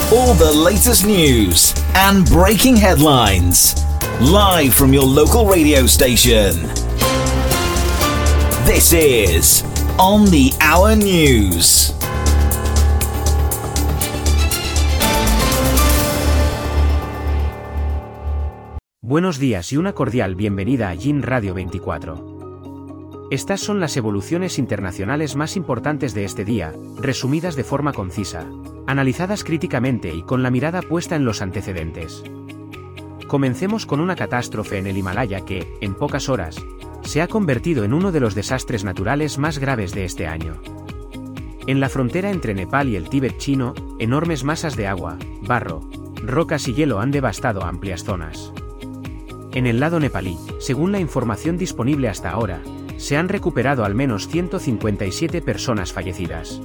All the latest news and breaking headlines, live from your local radio station. This is On the Hour News. Buenos días y una cordial bienvenida a Yin Radio 24. Estas son las evoluciones internacionales más importantes de este día, resumidas de forma concisa, analizadas críticamente y con la mirada puesta en los antecedentes. Comencemos con una catástrofe en el Himalaya que, en pocas horas, se ha convertido en uno de los desastres naturales más graves de este año. En la frontera entre Nepal y el Tíbet chino, enormes masas de agua, barro, rocas y hielo han devastado amplias zonas. En el lado nepalí, según la información disponible hasta ahora, se han recuperado al menos 157 personas fallecidas.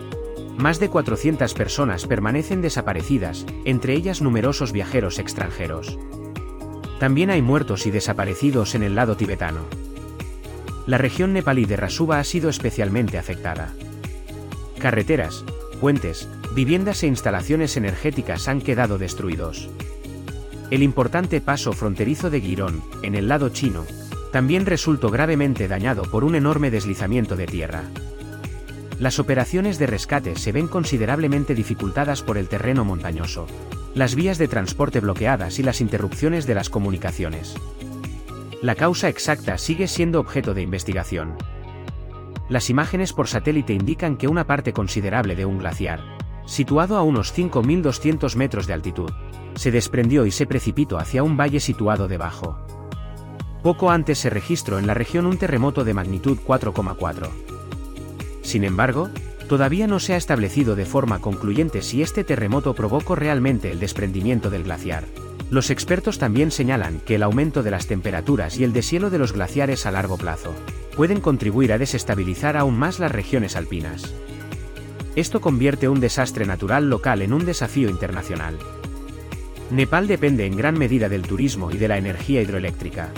Más de 400 personas permanecen desaparecidas, entre ellas numerosos viajeros extranjeros. También hay muertos y desaparecidos en el lado tibetano. La región nepalí de Rasuva ha sido especialmente afectada. Carreteras, puentes, viviendas e instalaciones energéticas han quedado destruidos. El importante paso fronterizo de Girón, en el lado chino, también resultó gravemente dañado por un enorme deslizamiento de tierra. Las operaciones de rescate se ven considerablemente dificultadas por el terreno montañoso, las vías de transporte bloqueadas y las interrupciones de las comunicaciones. La causa exacta sigue siendo objeto de investigación. Las imágenes por satélite indican que una parte considerable de un glaciar, situado a unos 5.200 metros de altitud, se desprendió y se precipitó hacia un valle situado debajo. Poco antes se registró en la región un terremoto de magnitud 4,4. Sin embargo, todavía no se ha establecido de forma concluyente si este terremoto provocó realmente el desprendimiento del glaciar. Los expertos también señalan que el aumento de las temperaturas y el deshielo de los glaciares a largo plazo pueden contribuir a desestabilizar aún más las regiones alpinas. Esto convierte un desastre natural local en un desafío internacional. Nepal depende en gran medida del turismo y de la energía hidroeléctrica.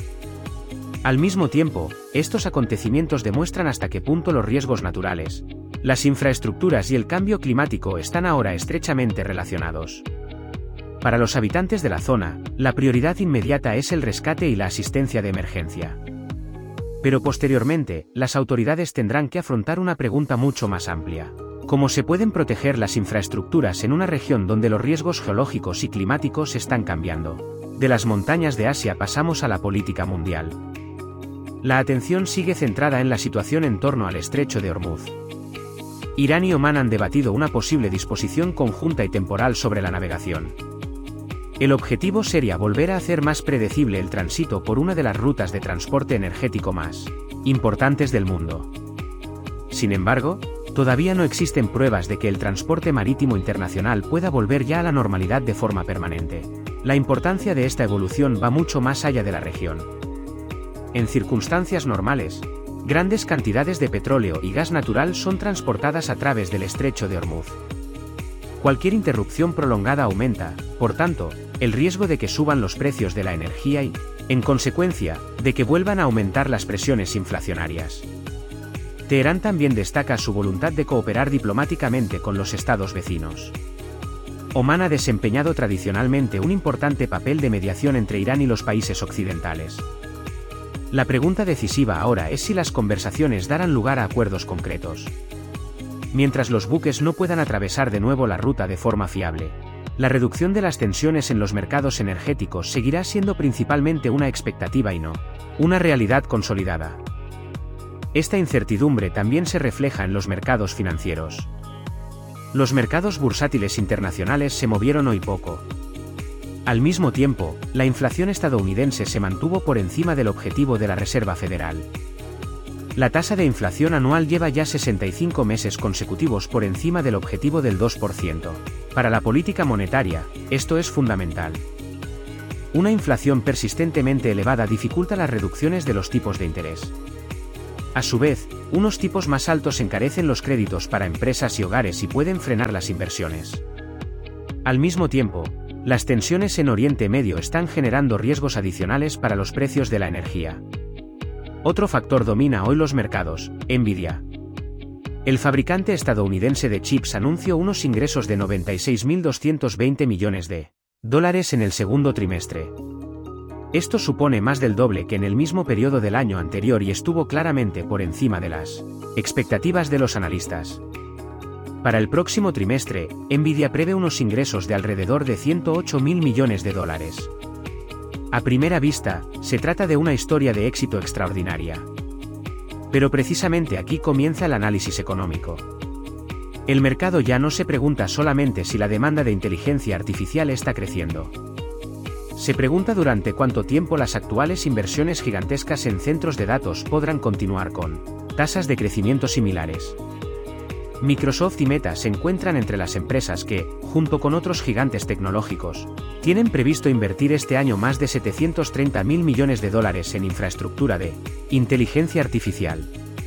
Al mismo tiempo, estos acontecimientos demuestran hasta qué punto los riesgos naturales, las infraestructuras y el cambio climático están ahora estrechamente relacionados. Para los habitantes de la zona, la prioridad inmediata es el rescate y la asistencia de emergencia. Pero posteriormente, las autoridades tendrán que afrontar una pregunta mucho más amplia. ¿Cómo se pueden proteger las infraestructuras en una región donde los riesgos geológicos y climáticos están cambiando? De las montañas de Asia pasamos a la política mundial. La atención sigue centrada en la situación en torno al estrecho de Hormuz. Irán y Omán han debatido una posible disposición conjunta y temporal sobre la navegación. El objetivo sería volver a hacer más predecible el tránsito por una de las rutas de transporte energético más importantes del mundo. Sin embargo, todavía no existen pruebas de que el transporte marítimo internacional pueda volver ya a la normalidad de forma permanente. La importancia de esta evolución va mucho más allá de la región. En circunstancias normales, grandes cantidades de petróleo y gas natural son transportadas a través del estrecho de Hormuz. Cualquier interrupción prolongada aumenta, por tanto, el riesgo de que suban los precios de la energía y, en consecuencia, de que vuelvan a aumentar las presiones inflacionarias. Teherán también destaca su voluntad de cooperar diplomáticamente con los estados vecinos. Omán ha desempeñado tradicionalmente un importante papel de mediación entre Irán y los países occidentales. La pregunta decisiva ahora es si las conversaciones darán lugar a acuerdos concretos. Mientras los buques no puedan atravesar de nuevo la ruta de forma fiable, la reducción de las tensiones en los mercados energéticos seguirá siendo principalmente una expectativa y no una realidad consolidada. Esta incertidumbre también se refleja en los mercados financieros. Los mercados bursátiles internacionales se movieron hoy poco. Al mismo tiempo, la inflación estadounidense se mantuvo por encima del objetivo de la Reserva Federal. La tasa de inflación anual lleva ya 65 meses consecutivos por encima del objetivo del 2%. Para la política monetaria, esto es fundamental. Una inflación persistentemente elevada dificulta las reducciones de los tipos de interés. A su vez, unos tipos más altos encarecen los créditos para empresas y hogares y pueden frenar las inversiones. Al mismo tiempo, las tensiones en Oriente Medio están generando riesgos adicionales para los precios de la energía. Otro factor domina hoy los mercados, Nvidia. El fabricante estadounidense de chips anunció unos ingresos de $96.220 millones en el segundo trimestre. Esto supone más del doble que en el mismo periodo del año anterior y estuvo claramente por encima de las expectativas de los analistas. Para el próximo trimestre, Nvidia prevé unos ingresos de alrededor de $108.000 millones. A primera vista, se trata de una historia de éxito extraordinaria. Pero precisamente aquí comienza el análisis económico. El mercado ya no se pregunta solamente si la demanda de inteligencia artificial está creciendo. Se pregunta durante cuánto tiempo las actuales inversiones gigantescas en centros de datos podrán continuar con tasas de crecimiento similares. Microsoft y Meta se encuentran entre las empresas que, junto con otros gigantes tecnológicos, tienen previsto invertir este año más de $730.000 millones en infraestructura de inteligencia artificial.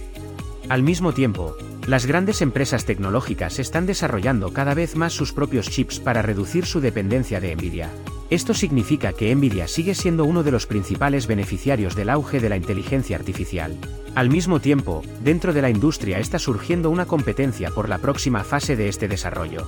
Al mismo tiempo, las grandes empresas tecnológicas están desarrollando cada vez más sus propios chips para reducir su dependencia de Nvidia. Esto significa que Nvidia sigue siendo uno de los principales beneficiarios del auge de la inteligencia artificial. Al mismo tiempo, dentro de la industria está surgiendo una competencia por la próxima fase de este desarrollo.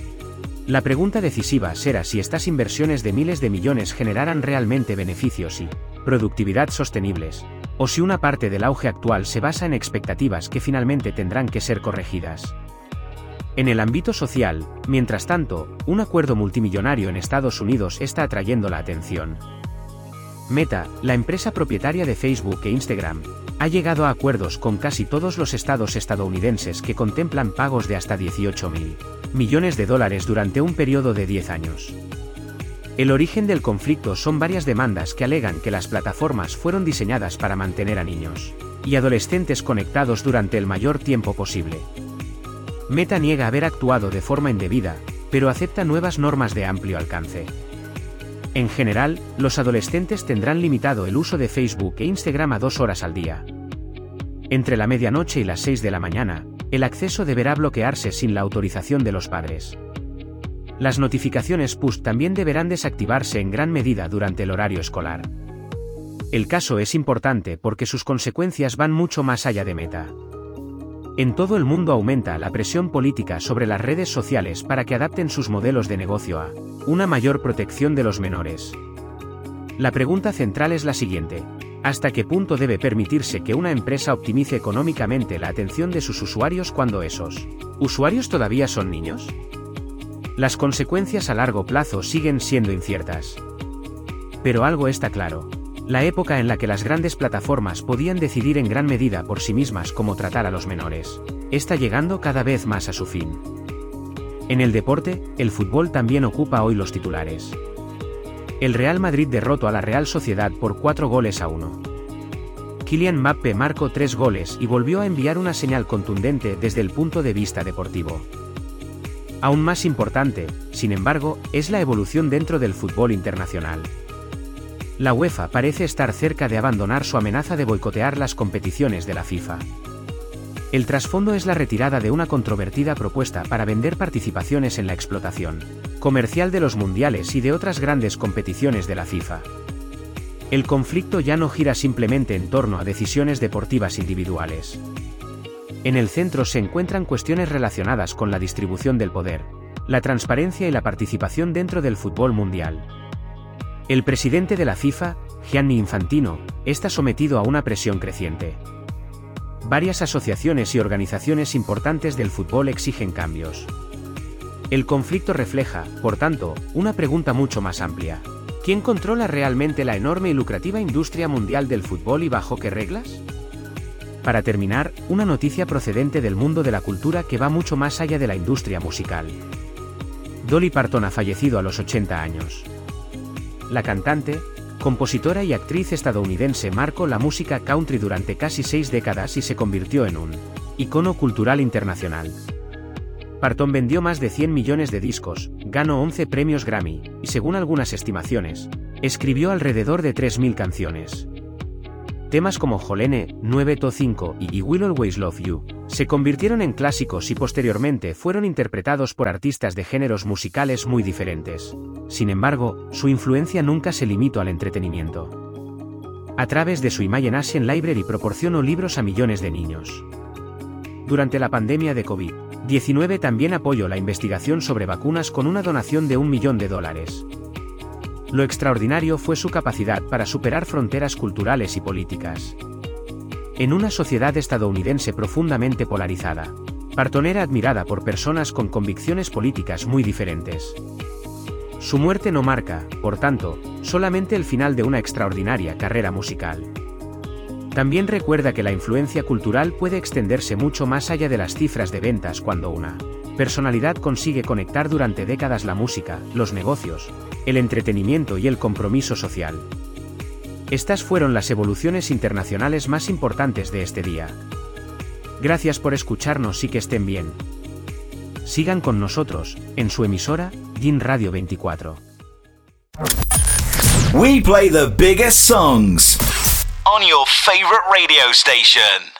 La pregunta decisiva será si estas inversiones de miles de millones generarán realmente beneficios y productividad sostenibles, o si una parte del auge actual se basa en expectativas que finalmente tendrán que ser corregidas. En el ámbito social, mientras tanto, un acuerdo multimillonario en Estados Unidos está atrayendo la atención. Meta, la empresa propietaria de Facebook e Instagram, ha llegado a acuerdos con casi todos los estados estadounidenses que contemplan pagos de hasta $18.000 millones durante un periodo de 10 años. El origen del conflicto son varias demandas que alegan que las plataformas fueron diseñadas para mantener a niños y adolescentes conectados durante el mayor tiempo posible. Meta niega haber actuado de forma indebida, pero acepta nuevas normas de amplio alcance. En general, los adolescentes tendrán limitado el uso de Facebook e Instagram a 2 horas al día. Entre la medianoche y las 6 de la mañana, el acceso deberá bloquearse sin la autorización de los padres. Las notificaciones push también deberán desactivarse en gran medida durante el horario escolar. El caso es importante porque sus consecuencias van mucho más allá de Meta. En todo el mundo aumenta la presión política sobre las redes sociales para que adapten sus modelos de negocio a una mayor protección de los menores. La pregunta central es la siguiente: ¿hasta qué punto debe permitirse que una empresa optimice económicamente la atención de sus usuarios cuando esos usuarios todavía son niños? Las consecuencias a largo plazo siguen siendo inciertas. Pero algo está claro: la época en la que las grandes plataformas podían decidir en gran medida por sí mismas cómo tratar a los menores está llegando cada vez más a su fin. En el deporte, el fútbol también ocupa hoy los titulares. El Real Madrid derrotó a la Real Sociedad por 4-1. Kylian Mbappé marcó 3 goles y volvió a enviar una señal contundente desde el punto de vista deportivo. Aún más importante, sin embargo, es la evolución dentro del fútbol internacional. La UEFA parece estar cerca de abandonar su amenaza de boicotear las competiciones de la FIFA. El trasfondo es la retirada de una controvertida propuesta para vender participaciones en la explotación comercial de los mundiales y de otras grandes competiciones de la FIFA. El conflicto ya no gira simplemente en torno a decisiones deportivas individuales. En el centro se encuentran cuestiones relacionadas con la distribución del poder, la transparencia y la participación dentro del fútbol mundial. El presidente de la FIFA, Gianni Infantino, está sometido a una presión creciente. Varias asociaciones y organizaciones importantes del fútbol exigen cambios. El conflicto refleja, por tanto, una pregunta mucho más amplia. ¿Quién controla realmente la enorme y lucrativa industria mundial del fútbol y bajo qué reglas? Para terminar, una noticia procedente del mundo de la cultura que va mucho más allá de la industria musical. Dolly Parton ha fallecido a los 80 años. La cantante, compositora y actriz estadounidense marcó la música country durante casi 6 décadas y se convirtió en un icono cultural internacional. Parton vendió más de 100 millones de discos, ganó 11 premios Grammy, y según algunas estimaciones, escribió alrededor de 3.000 canciones. Temas como Jolene, 9to5 y Will Always Love You se convirtieron en clásicos y posteriormente fueron interpretados por artistas de géneros musicales muy diferentes. Sin embargo, su influencia nunca se limitó al entretenimiento. A través de su Imagination Library proporcionó libros a millones de niños. Durante la pandemia de COVID-19 también apoyó la investigación sobre vacunas con una donación de $1 millón. Lo extraordinario fue su capacidad para superar fronteras culturales y políticas. En una sociedad estadounidense profundamente polarizada, Parton era admirada por personas con convicciones políticas muy diferentes. Su muerte no marca, por tanto, solamente el final de una extraordinaria carrera musical. También recuerda que la influencia cultural puede extenderse mucho más allá de las cifras de ventas cuando una personalidad consigue conectar durante décadas la música, los negocios, el entretenimiento y el compromiso social. Estas fueron las evoluciones internacionales más importantes de este día. Gracias por escucharnos y que estén bien. Sigan con nosotros, en su emisora, Yin Radio 24. We play the biggest songs on your favorite radio station.